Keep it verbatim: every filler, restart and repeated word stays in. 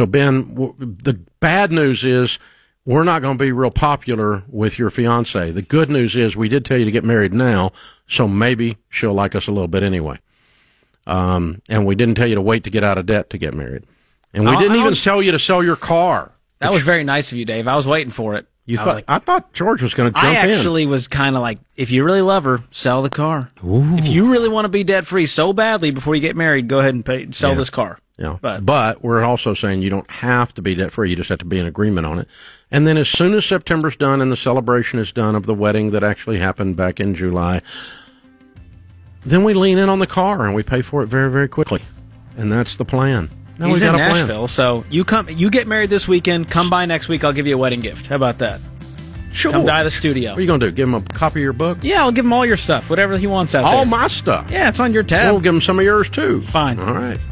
So, Ben, w- the bad news is we're not going to be real popular with your fiance. The good news is we did tell you to get married now, so maybe she'll like us a little bit anyway. Um, and we didn't tell you to wait to get out of debt to get married. And we I'll, didn't I'll, even tell you to sell your car. That was very nice of you, Dave. I was waiting for it. You I thought like, I thought George was going to jump I in. actually was kind of like, if you really love her, sell the car. Ooh. If you really want to be debt free so badly before you get married, go ahead and pay, sell yeah. this car. Yeah. But, but we're also saying you don't have to be debt free. You just have to be in agreement on it. And then as soon as September's done and the celebration is done of the wedding that actually happened back in July, then we lean in on the car and we pay for it very, very quickly. And that's the plan. Now He's we got in a plan. Nashville, so you come, you get married this weekend. Come by next week. I'll give you a wedding gift. How about that? Sure. Come by the studio. What are you going to do? Give him a copy of your book? Yeah, I'll give him all your stuff, whatever he wants out all there. my stuff. Yeah, it's on your tab. We'll give him some of yours too. Fine. All right.